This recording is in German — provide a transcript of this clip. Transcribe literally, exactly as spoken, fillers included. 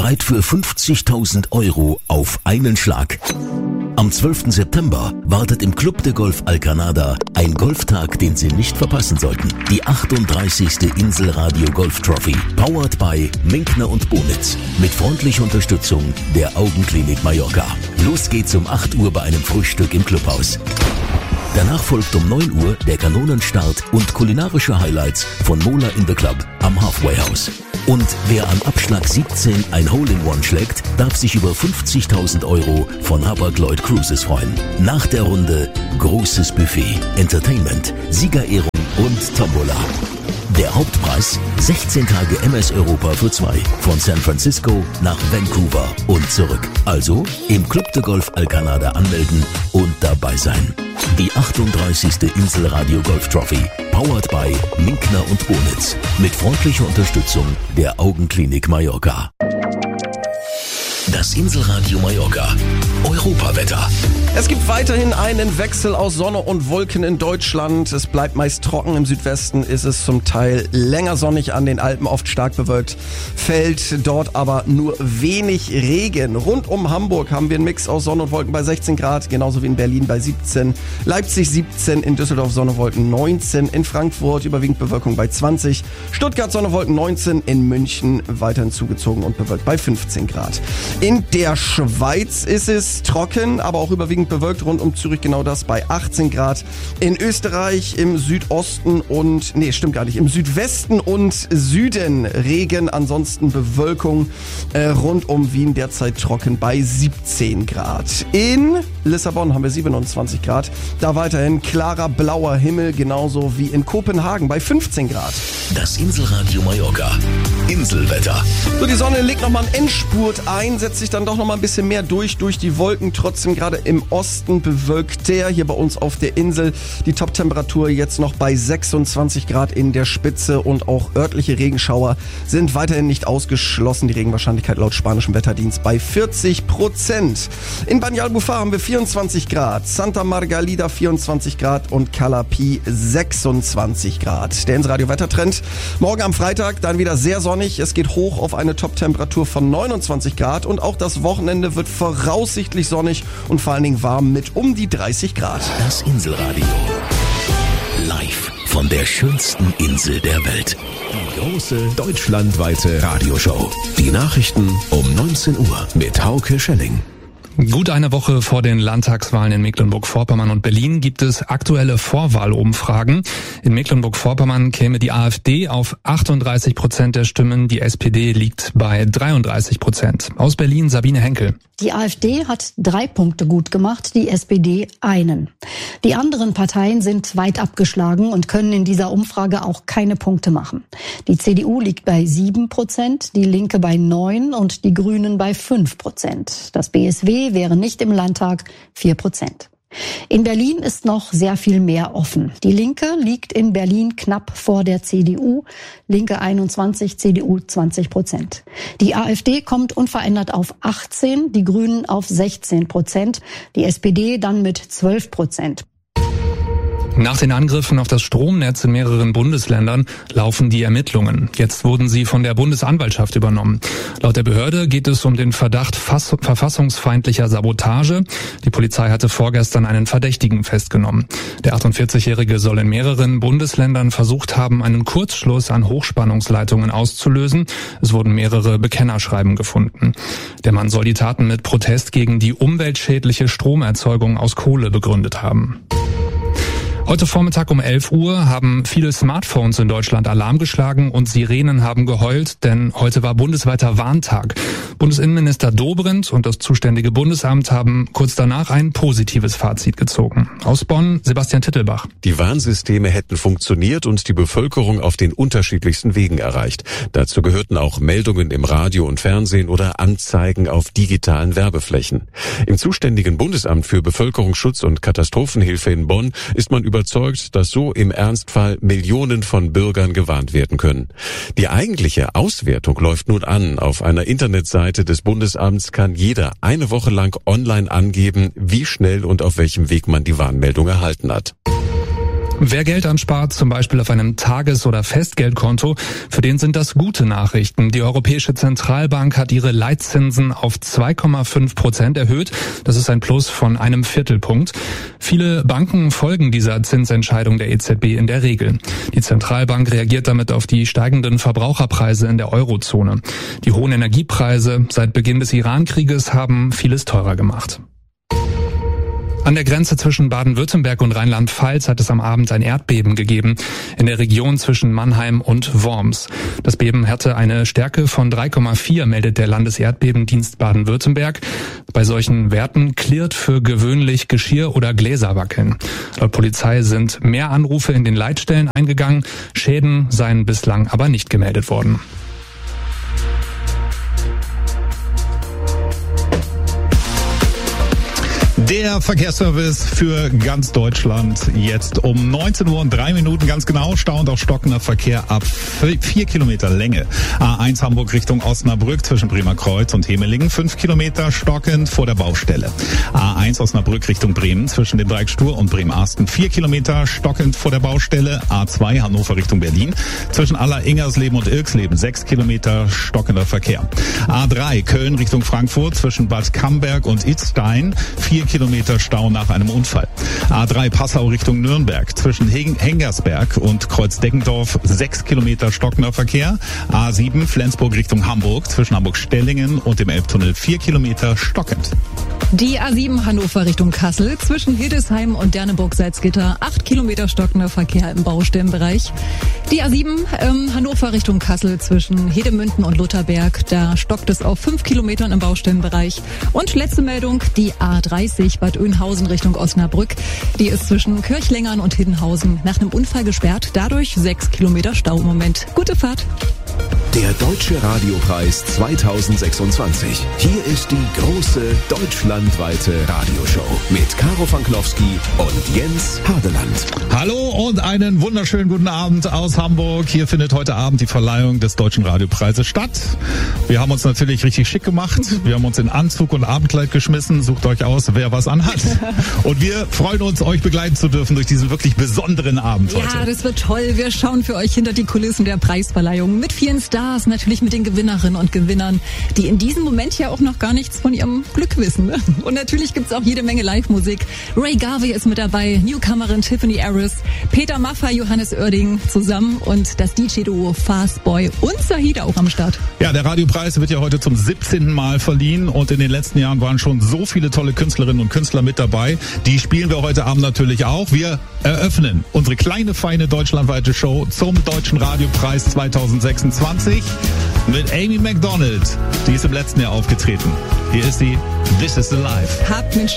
Bereit für fünfzigtausend Euro auf einen Schlag? Am zwölften September wartet im Club de Golf Alcanada ein Golftag, den Sie nicht verpassen sollten. Die achtunddreißigste Inselradio Golf Trophy, powered by Minkner und Bonitz, mit freundlicher Unterstützung der Augenklinik Mallorca. Los geht's um acht Uhr bei einem Frühstück im Clubhaus. Danach folgt um neun Uhr der Kanonenstart und kulinarische Highlights von Mola in the Club am Halfway House. Und wer an Abschlag siebzehn ein Hole-in-One schlägt, darf sich über fünfzigtausend Euro von Hapag-Lloyd Cruises freuen. Nach der Runde großes Buffet, Entertainment, Siegerehrung und Tombola. Der Hauptpreis sechzehn Tage M S Europa für zwei, von San Francisco nach Vancouver und zurück. Also im Club de Golf Alcanada anmelden und dabei sein. Die achtunddreißigste Inselradio Golf Trophy, powered by Minkner und Bonitz, mit freundlicher Unterstützung der Augenklinik Mallorca. Das Inselradio Mallorca Europawetter. Es gibt weiterhin einen Wechsel aus Sonne und Wolken in Deutschland. Es bleibt meist trocken. Im Südwesten ist es zum Teil länger sonnig, an den Alpen oft stark bewölkt. Fällt dort aber nur wenig Regen. Rund um Hamburg haben wir einen Mix aus Sonne und Wolken bei sechzehn Grad, genauso wie in Berlin bei siebzehn. Leipzig siebzehn, in Düsseldorf Sonne und Wolken neunzehn, in Frankfurt überwiegend Bewölkung bei zwanzig. Stuttgart Sonne und Wolken neunzehn, in München weiterhin zugezogen und bewölkt bei fünfzehn Grad. In der Schweiz ist es trocken, aber auch überwiegend bewölkt, rund um Zürich genau das bei achtzehn Grad. In Österreich im Südosten und, nee, stimmt gar nicht, im Südwesten und Süden Regen, ansonsten Bewölkung, äh, rund um Wien derzeit trocken bei siebzehn Grad. In Lissabon haben wir siebenundzwanzig Grad, da weiterhin klarer blauer Himmel, genauso wie in Kopenhagen bei fünfzehn Grad. Das Inselradio Mallorca Inselwetter. So, die Sonne legt nochmal einen Endspurt ein, setzt sich dann doch nochmal ein bisschen mehr durch, durch die Wolken, trotzdem gerade im Osten bewölkter, hier bei uns auf der Insel. Die Top-Temperatur jetzt noch bei sechsundzwanzig Grad in der Spitze und auch örtliche Regenschauer sind weiterhin nicht ausgeschlossen. Die Regenwahrscheinlichkeit laut spanischem Wetterdienst bei vierzig Prozent. In Banyalbufar haben wir vierundzwanzig Grad, Santa Margalida vierundzwanzig Grad und Calapi sechsundzwanzig Grad. Der Inselradio-Wettertrend. Morgen am Freitag dann wieder sehr sonnig. Es geht hoch auf eine Top-Temperatur von neunundzwanzig Grad und auch das Wochenende wird voraussichtlich sonnig und vor allen Dingen warm mit um die dreißig Grad. Das Inselradio. Live von der schönsten Insel der Welt. Die große deutschlandweite Radioshow. Die Nachrichten um neunzehn Uhr mit Hauke Schelling. Gut eine Woche vor den Landtagswahlen in Mecklenburg-Vorpommern und Berlin gibt es aktuelle Vorwahlumfragen. In Mecklenburg-Vorpommern käme die AfD auf achtunddreißig Prozent der Stimmen, die S P D liegt bei dreiunddreißig Prozent. Aus Berlin Sabine Henkel. Die AfD hat drei Punkte gut gemacht, die S P D einen. Die anderen Parteien sind weit abgeschlagen und können in dieser Umfrage auch keine Punkte machen. Die C D U liegt bei sieben Prozent, die Linke bei neun und die Grünen bei fünf Prozent. Das B S W wäre nicht im Landtag, vier Prozent. In Berlin ist noch sehr viel mehr offen. Die Linke liegt in Berlin knapp vor der C D U. Linke einundzwanzig, C D U zwanzig Prozent. Die AfD kommt unverändert auf achtzehn, die Grünen auf sechzehn Prozent, die S P D dann mit zwölf Prozent. Nach den Angriffen auf das Stromnetz in mehreren Bundesländern laufen die Ermittlungen. Jetzt wurden sie von der Bundesanwaltschaft übernommen. Laut der Behörde geht es um den Verdacht fass- verfassungsfeindlicher Sabotage. Die Polizei hatte vorgestern einen Verdächtigen festgenommen. Der achtundvierzigjährige soll in mehreren Bundesländern versucht haben, einen Kurzschluss an Hochspannungsleitungen auszulösen. Es wurden mehrere Bekennerschreiben gefunden. Der Mann soll die Taten mit Protest gegen die umweltschädliche Stromerzeugung aus Kohle begründet haben. Heute Vormittag um elf Uhr haben viele Smartphones in Deutschland Alarm geschlagen und Sirenen haben geheult, denn heute war bundesweiter Warntag. Bundesinnenminister Dobrindt und das zuständige Bundesamt haben kurz danach ein positives Fazit gezogen. Aus Bonn, Sebastian Tittelbach. Die Warnsysteme hätten funktioniert und die Bevölkerung auf den unterschiedlichsten Wegen erreicht. Dazu gehörten auch Meldungen im Radio und Fernsehen oder Anzeigen auf digitalen Werbeflächen. Im zuständigen Bundesamt für Bevölkerungsschutz und Katastrophenhilfe in Bonn ist man über überzeugt, dass so im Ernstfall Millionen von Bürgern gewarnt werden können. Die eigentliche Auswertung läuft nun an. Auf einer Internetseite des Bundesamts kann jeder eine Woche lang online angeben, wie schnell und auf welchem Weg man die Warnmeldung erhalten hat. Wer Geld anspart, zum Beispiel auf einem Tages- oder Festgeldkonto, für den sind das gute Nachrichten. Die Europäische Zentralbank hat ihre Leitzinsen auf zwei Komma fünf Prozent erhöht. Das ist ein Plus von einem Viertelpunkt. Viele Banken folgen dieser Zinsentscheidung der E Z B in der Regel. Die Zentralbank reagiert damit auf die steigenden Verbraucherpreise in der Eurozone. Die hohen Energiepreise seit Beginn des Iran-Krieges haben vieles teurer gemacht. An der Grenze zwischen Baden-Württemberg und Rheinland-Pfalz hat es am Abend ein Erdbeben gegeben, in der Region zwischen Mannheim und Worms. Das Beben hatte eine Stärke von drei Komma vier, meldet der Landeserdbebendienst Baden-Württemberg. Bei solchen Werten klirrt für gewöhnlich Geschirr oder Gläser wackeln. Laut Polizei sind mehr Anrufe in den Leitstellen eingegangen, Schäden seien bislang aber nicht gemeldet worden. Der Verkehrsservice für ganz Deutschland jetzt um neunzehn Uhr und drei Minuten ganz genau. Stauend auf stockender Verkehr ab vier Kilometer Länge. A eins Hamburg Richtung Osnabrück zwischen Bremer Kreuz und Hemelingen. fünf Kilometer stockend vor der Baustelle. A eins Osnabrück Richtung Bremen zwischen dem Dreieck Stur und Bremen-Arsten. vier Kilometer stockend vor der Baustelle. A zwei Hannover Richtung Berlin zwischen Aller-Ingersleben und Ilksleben. sechs Kilometer stockender Verkehr. A drei Köln Richtung Frankfurt zwischen Bad Camberg und Itzstein. vier Kilometer Stau nach einem Unfall. A drei Passau Richtung Nürnberg zwischen Hengersberg und Kreuz-Deggendorf sechs Kilometer stockender Verkehr. A sieben Flensburg Richtung Hamburg zwischen Hamburg-Stellingen und dem Elbtunnel vier Kilometer stockend. Die A sieben Hannover Richtung Kassel zwischen Hildesheim und Derneburg-Salzgitter acht Kilometer stockender Verkehr im Baustellenbereich. Die A sieben ähm, Hannover Richtung Kassel zwischen Hedemünden und Lutherberg, da stockt es auf fünf Kilometern im Baustellenbereich. Und letzte Meldung, die A dreißig Bad Oeynhausen Richtung Osnabrück. Die ist zwischen Kirchlengern und Hiddenhausen nach einem Unfall gesperrt, dadurch sechs Kilometer Stau im Moment. Gute Fahrt! Der Deutsche Radiopreis zweitausendsechsundzwanzig. Hier ist die große deutschlandweite Radioshow mit Karo Fanklowski und Jens Hadeland. Hallo und einen wunderschönen guten Abend aus Hamburg. Hier findet heute Abend die Verleihung des Deutschen Radiopreises statt. Wir haben uns natürlich richtig schick gemacht. Wir haben uns in Anzug und Abendkleid geschmissen. Sucht euch aus, wer was anhat. Und wir freuen uns, euch begleiten zu dürfen durch diesen wirklich besonderen Abend heute. Ja, das wird toll. Wir schauen für euch hinter die Kulissen der Preisverleihung mit vielen Stars, natürlich mit den Gewinnerinnen und Gewinnern, die in diesem Moment ja auch noch gar nichts von ihrem Glück wissen. Und natürlich gibt's auch jede Menge Live-Musik. Ray Garvey ist mit dabei, Newcomerin Tiffany Harris, Peter Maffay, Johannes Oerding zusammen und das D J-Duo Fastboy und Sahida auch am Start. Ja, der Radiopreis wird ja heute zum siebzehnten Mal verliehen und in den letzten Jahren waren schon so viele tolle Künstlerinnen und Künstler mit dabei. Die spielen wir heute Abend natürlich auch. Wir eröffnen unsere kleine, feine deutschlandweite Show zum Deutschen Radiopreis zweitausendsechsundzwanzig mit Amy Macdonald. Die ist im letzten Jahr aufgetreten. Hier ist sie, This is the Life. Habt einen